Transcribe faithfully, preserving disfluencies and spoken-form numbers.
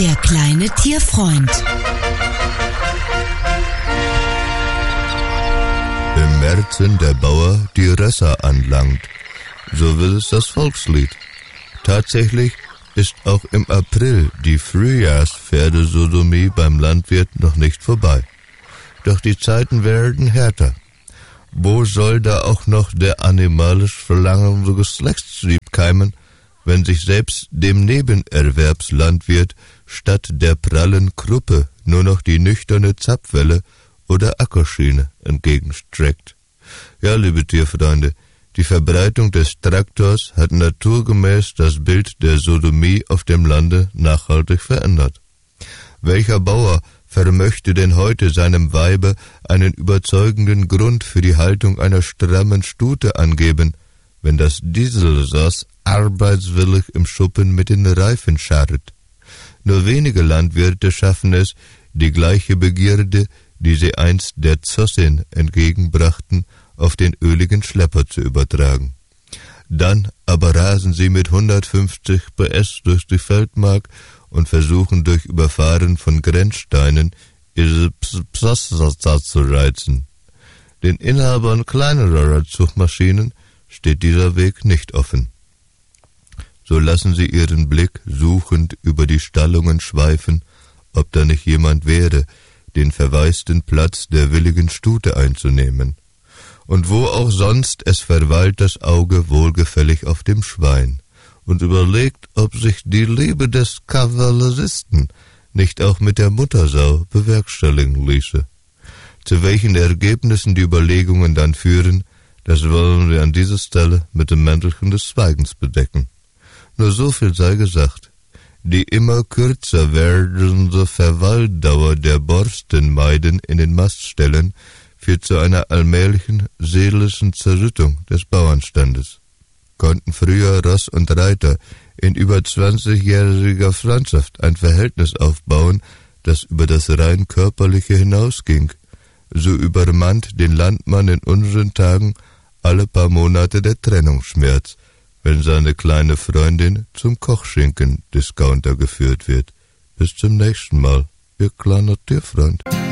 Der kleine Tierfreund. Im Märzen der Bauer die Rösser anlangt, so will es das Volkslied. Tatsächlich ist auch im April die Frühjahrspferdesodomie beim Landwirt noch nicht vorbei. Doch die Zeiten werden härter. Wo soll da auch noch der animalisch verlangende Geschlechtstrieb keimen, wenn sich selbst dem Nebenerwerbslandwirt statt der prallen Kruppe nur noch die nüchterne Zapfwelle oder Ackerschiene entgegenstreckt? Ja, liebe Tierfreunde, die Verbreitung des Traktors hat naturgemäß das Bild der Sodomie auf dem Lande nachhaltig verändert. Welcher Bauer vermöchte denn heute seinem Weibe einen überzeugenden Grund für die Haltung einer strammen Stute angeben, wenn das Dieselsass arbeitswillig im Schuppen mit den Reifen scharrt? Nur wenige Landwirte schaffen es, die gleiche Begierde, die sie einst der Zossin entgegenbrachten, auf den öligen Schlepper zu übertragen. Dann aber rasen sie mit hundertfünfzig P S durch die Feldmark und versuchen durch Überfahren von Grenzsteinen ihre Psassa zu reizen. Den Inhabern kleinerer Zugmaschinen steht dieser Weg nicht offen. So lassen sie ihren Blick suchend über die Stallungen schweifen, ob da nicht jemand wäre, den verwaisten Platz der willigen Stute einzunehmen. Und wo auch sonst, es verweilt das Auge wohlgefällig auf dem Schwein und überlegt, ob sich die Liebe des Kavalleristen nicht auch mit der Muttersau bewerkstelligen ließe. Zu welchen Ergebnissen die Überlegungen dann führen, das wollen wir an dieser Stelle mit dem Mäntelchen des Schweigens bedecken. Nur so viel sei gesagt. Die immer kürzer werdende Verweildauer der Borstenmeiden in den Mastställen führt zu einer allmählichen seelischen Zerrüttung des Bauernstandes. Konnten früher Ross und Reiter in über zwanzigjähriger Freundschaft ein Verhältnis aufbauen, das über das rein körperliche hinausging, so übermannt den Landmann in unseren Tagen alle paar Monate der Trennungsschmerz, wenn seine kleine Freundin zum Kochschinken-Discounter geführt wird. Bis zum nächsten Mal, Ihr kleiner Tierfreund.